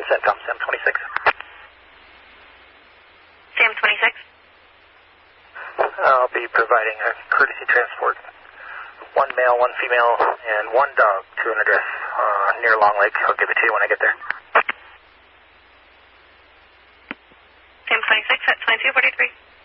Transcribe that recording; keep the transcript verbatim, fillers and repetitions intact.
CENTCOM, SAM twenty-six. SAM twenty-six. I'll be providing a courtesy transport. One male, one female, and one dog to an address uh, near Long Lake. I'll give it to you when I get there. SAM twenty-six at twenty-two forty-three.